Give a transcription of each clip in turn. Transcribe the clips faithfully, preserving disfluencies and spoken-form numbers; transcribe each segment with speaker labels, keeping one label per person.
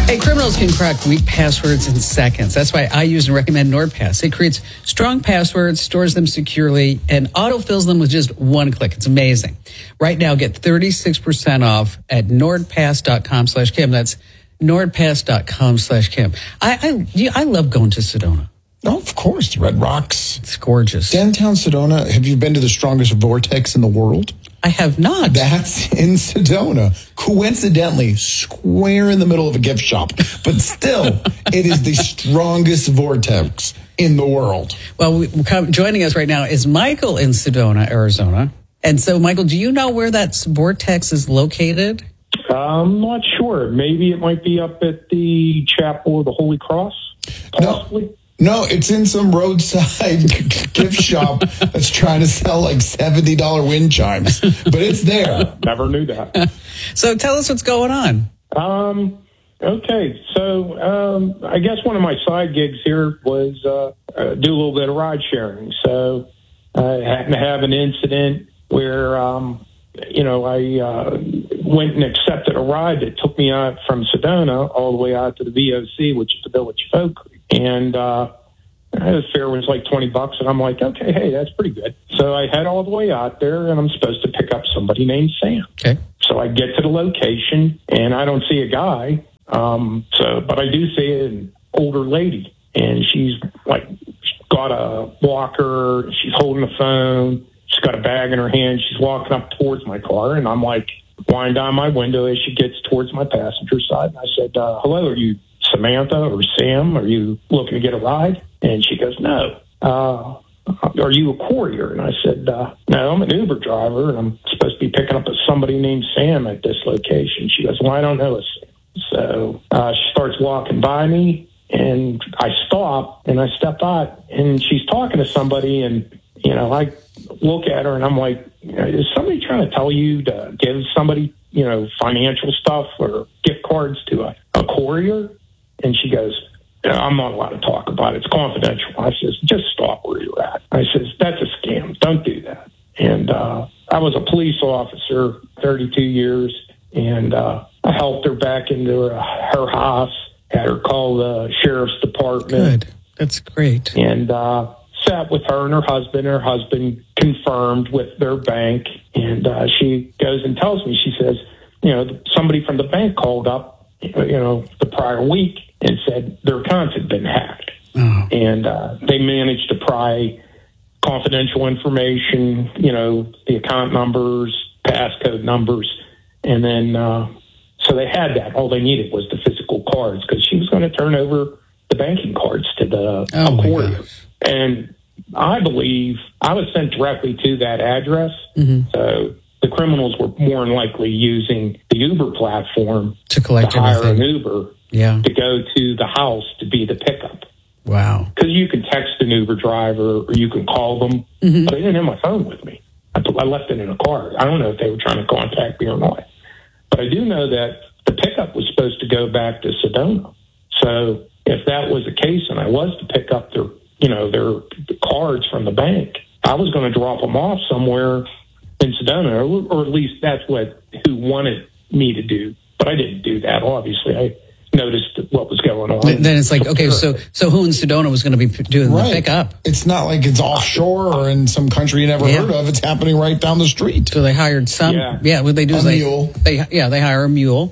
Speaker 1: Hey, criminals can crack weak passwords in seconds. That's why I use and recommend NordPass. It creates strong passwords, stores them securely, and autofills them with just one click. It's amazing. Right now, get thirty-six percent off at nordpass.com slash Kim. That's nordpass.com slash Kim. I, I, I love going to Sedona.
Speaker 2: Oh, of course. The Red Rocks.
Speaker 1: It's gorgeous.
Speaker 2: Downtown Sedona. Have you been to the strongest vortex in the world?
Speaker 1: I have not.
Speaker 2: That's in Sedona. Coincidentally, square in the middle of a gift shop. But still, it is the strongest vortex in the world.
Speaker 1: Well, we, come, joining us right now is Michael in Sedona, Arizona. And so, Michael, do you know where that vortex is located?
Speaker 3: I'm not sure. Maybe it might be up at the Chapel of the Holy Cross, possibly.
Speaker 2: No. No, it's in some roadside gift shop that's trying to sell like seventy dollars wind chimes. But it's there.
Speaker 3: Never knew that.
Speaker 1: So tell us what's going on.
Speaker 3: Um, okay, so um, I guess one of my side gigs here was uh, uh, do a little bit of ride sharing. So I happened to have an incident where, um, you know, I uh, went and accepted a ride that took me out from Sedona all the way out to the V O C, which is the Village of Oak Creek. And uh, the fare was like twenty bucks, and I'm like, okay, hey, that's pretty good. So I head all the way out there, and I'm supposed to pick up somebody named Sam.
Speaker 1: Okay.
Speaker 3: So I get to the location, and I don't see a guy. Um, so, but I do see an older lady, and she's like got a walker. She's holding a phone. She's got a bag in her hand. She's walking up towards my car, and I'm like, wind down my window as she gets towards my passenger side. And I said, uh, hello, are you Samantha or Sam? Are you looking to get a ride? And she goes, no. Uh, are you a courier? And I said, uh, no, I'm an Uber driver, and I'm supposed to be picking up somebody named Sam at this location. She goes, well, I don't know a Sam. So uh, she starts walking by me, and I stop, and I step out, and she's talking to somebody, and, you know, I look at her, and I'm like, is somebody trying to tell you to give somebody, you know, financial stuff or gift cards to a, a courier? And she goes, I'm not allowed to talk about it. It's confidential. I says, just stop where you're at. I says, that's a scam. Don't do that. And uh, I was a police officer, thirty-two years, and uh, I helped her back into her, her house, had her call the sheriff's department.
Speaker 1: Good. That's great.
Speaker 3: And uh, sat with her and her husband. Her husband confirmed with their bank. And uh, she goes and tells me, she says, you know, somebody from the bank called up, you know, the prior week and said their accounts had been hacked.
Speaker 1: Oh.
Speaker 3: And uh, they managed to pry confidential information, you know, the account numbers, passcode numbers. And then, uh, so they had that. All they needed was the physical cards because she was going to turn over the banking cards to the
Speaker 1: oh
Speaker 3: courier. And I believe I was sent directly to that address.
Speaker 1: Mm-hmm.
Speaker 3: So the criminals were more than likely using the Uber platform
Speaker 1: to collect
Speaker 3: to hire
Speaker 1: everything.
Speaker 3: an Uber
Speaker 1: Yeah.
Speaker 3: to go to the house to be the pickup.
Speaker 1: Wow.
Speaker 3: Because you can text an Uber driver or you can call them,
Speaker 1: Mm-hmm.
Speaker 3: but I didn't have my phone with me. I, I left it in a car. I don't know if they were trying to contact me or not. But I do know that the pickup was supposed to go back to Sedona. So if that was the case and I was to pick up their, you know, their cards from the bank, I was going to drop them off somewhere in Sedona, or, or at least that's what who wanted me to do. But I didn't do that, obviously. I noticed what was going on.
Speaker 1: Then it's like, okay, so so who in Sedona was going to be p- doing
Speaker 2: Right.
Speaker 1: the pickup?
Speaker 2: It's not like it's offshore or in some country you never
Speaker 1: Yeah.
Speaker 2: heard of. It's happening right down the street.
Speaker 1: So they hired some.
Speaker 3: Yeah.
Speaker 1: Yeah, what they do
Speaker 2: A
Speaker 1: is they,
Speaker 2: mule.
Speaker 1: they yeah they hire a mule,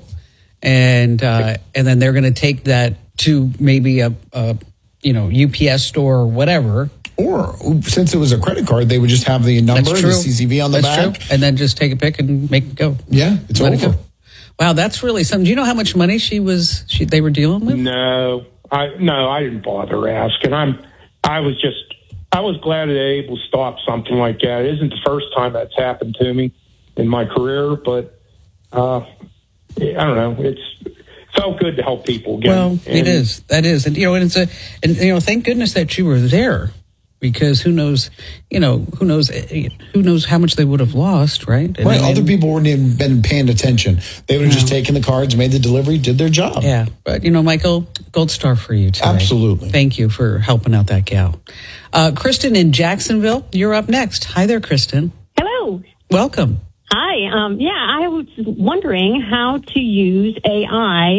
Speaker 1: and uh, and then they're going to take that to maybe a, a you know U P S store or whatever.
Speaker 2: Or since it was a credit card, they would just have the number,
Speaker 1: That's true.
Speaker 2: the C C V on the
Speaker 1: That's
Speaker 2: back.
Speaker 1: true. And then just take a pic and make it go.
Speaker 2: Yeah, it's
Speaker 1: Let it
Speaker 2: over.
Speaker 1: go. Wow, that's really something. Do you know how much money she was? She they were dealing with?
Speaker 3: No, I no, I didn't bother asking. I'm, I was just, I was glad that they were able to stop something like that. It isn't the first time that's happened to me in my career, but uh, I don't know. It's felt good to help people again.
Speaker 1: Well,
Speaker 3: and,
Speaker 1: it is. That is, and you know, and it's a, and you know, thank goodness that you were there, because who knows, you know, who knows, who knows how much they would have lost, right? And,
Speaker 2: Right,
Speaker 1: and,
Speaker 2: other people wouldn't even been paying attention. They would have just
Speaker 1: No.
Speaker 2: taken the cards, made the delivery, did their job.
Speaker 1: Yeah, but you know, Michael, gold star for you today.
Speaker 2: Absolutely.
Speaker 1: Thank you for helping out that gal. Uh, Kristen in Jacksonville, you're up next. Hi there, Kristen.
Speaker 4: Hello.
Speaker 1: Welcome.
Speaker 4: Hi. Um, yeah, I was wondering how to use A I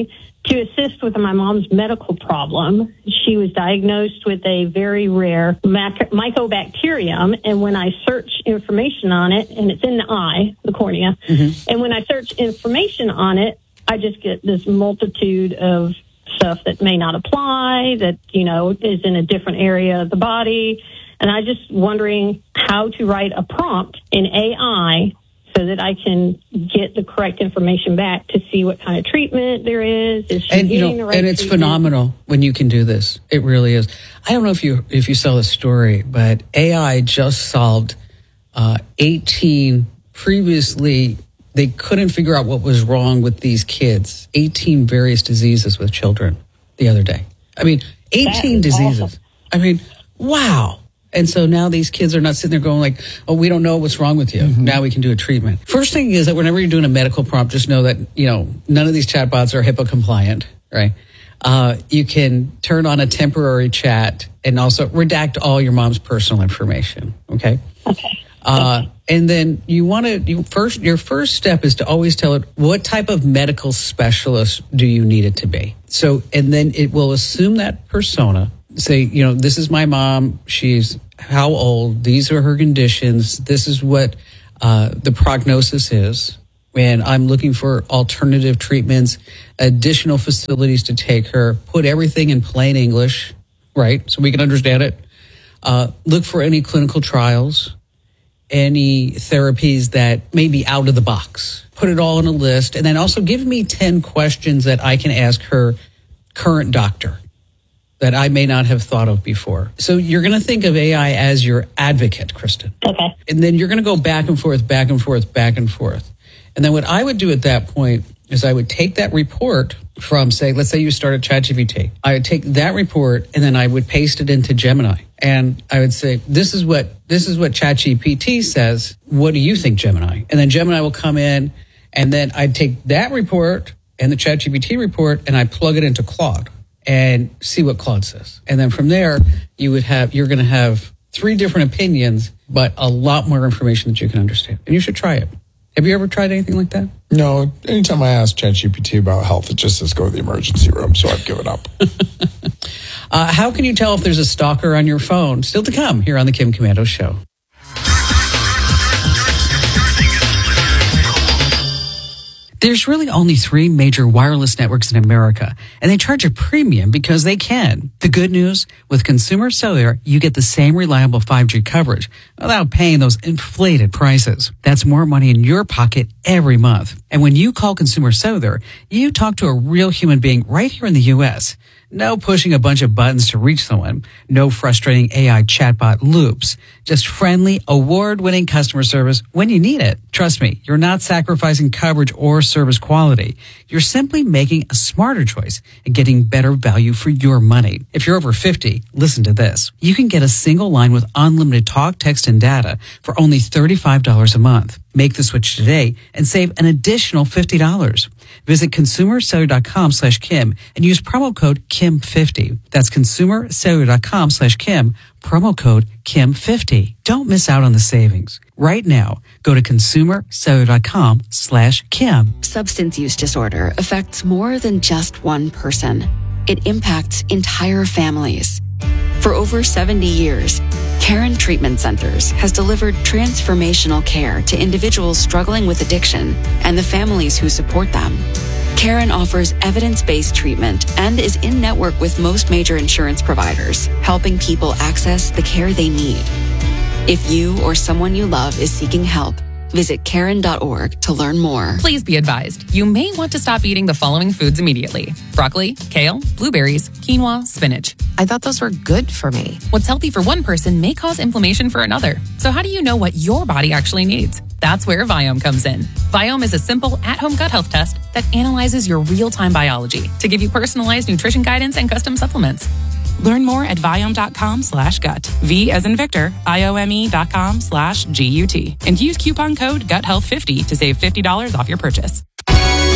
Speaker 4: to assist with my mom's medical problem. She was diagnosed with a very rare mac- mycobacterium, and when I search information on it, and it's in the eye, the cornea, mm-hmm. and when I search information on it, I just get this multitude of stuff that may not apply, that, you know, is in a different area of the body. And I just wondering how to write a prompt in A I so that I can get the correct information back to see what kind of treatment there is. Is she
Speaker 1: and you
Speaker 4: getting
Speaker 1: know,
Speaker 4: the right
Speaker 1: and it's
Speaker 4: treatment?
Speaker 1: phenomenal when you can do this. It really is. I don't know if you if you saw the story, but A I just solved uh, eighteen previously. They couldn't figure out what was wrong with these kids. eighteen various diseases with children the other day. I mean, eighteen diseases.
Speaker 4: Awesome.
Speaker 1: I mean, wow. And so now these kids are not sitting there going like, oh, we don't know what's wrong with you. Mm-hmm. Now we can do a treatment. First thing is that whenever you're doing a medical prompt, just know that, you know, none of these chatbots are HIPAA compliant, right? Uh, you can turn on a temporary chat and also redact all your mom's personal information, okay?
Speaker 4: Okay.
Speaker 1: Uh, and then you want to, you first, your first step is to always tell it what type of medical specialist do you need it to be. So, and then it will assume that persona. Say, you know, this is my mom. She's how old? These are her conditions. This is what uh, the prognosis is. And I'm looking for alternative treatments, additional facilities to take her. Put everything in plain English, right? So we can understand it. Uh, look for any clinical trials, any therapies that may be out of the box. Put it all in a list. And then also give me ten questions that I can ask her current doctor that I may not have thought of before. So you're going to think of A I as your advocate, Kristen.
Speaker 4: Okay.
Speaker 1: And then you're going to go back and forth, back and forth, back and forth. And then what I would do at that point is I would take that report from, say, let's say you started ChatGPT. I would take that report and then I would paste it into Gemini. And I would say, this is what this is what ChatGPT says. What do you think, Gemini? And then Gemini will come in, and then I'd take that report and the ChatGPT report and I plug it into Claude and see what Claude says. And then from there, you would have, you're going to have three different opinions, but a lot more information that you can understand. And you should try it. Have you ever tried anything like that?
Speaker 2: No. Anytime I ask ChatGPT about health, it just says go to the emergency room. So I've given up.
Speaker 1: uh, how can you tell if there's a stalker on your phone? Still to come here on the Kim Komando Show. There's really only three major wireless networks in America, and they charge a premium because they can. The good news, with Consumer Cellular, you get the same reliable five G coverage without paying those inflated prices. That's more money in your pocket every month. And when you call Consumer Cellular, you talk to a real human being right here in the U S No pushing a bunch of buttons to reach someone. No frustrating A I chatbot loops. Just friendly, award-winning customer service when you need it. Trust me, you're not sacrificing coverage or service quality. You're simply making a smarter choice and getting better value for your money. If you're over fifty, listen to this. You can get a single line with unlimited talk, text, and data for only thirty-five dollars a month. Make the switch today and save an additional fifty dollars. Visit consumercellular.com slash Kim and use promo code Kim fifty. That's consumercellular.com slash Kim, promo code Kim fifty. Don't miss out on the savings. Right now, go to consumercellular.com slash Kim.
Speaker 5: Substance use disorder affects more than just one person. It impacts entire families. For over seventy years, Caron Treatment Centers has delivered transformational care to individuals struggling with addiction and the families who support them. Caron offers evidence-based treatment and is in network with most major insurance providers, helping people access the care they need. If you or someone you love is seeking help, visit Caron dot org to learn more.
Speaker 6: Please be advised, you may want to stop eating the following foods immediately: broccoli, kale, blueberries, quinoa, spinach.
Speaker 7: I thought those were good for me.
Speaker 6: What's healthy for one person may cause inflammation for another. So how do you know what your body actually needs? That's where Viome comes in. Viome is a simple at-home gut health test that analyzes your real-time biology to give you personalized nutrition guidance and custom supplements.
Speaker 7: Learn more at Viome.com slash gut. V as in Victor, I-O-M-E dot com slash G-U-T. And use coupon code gut health fifty to save fifty dollars off your purchase.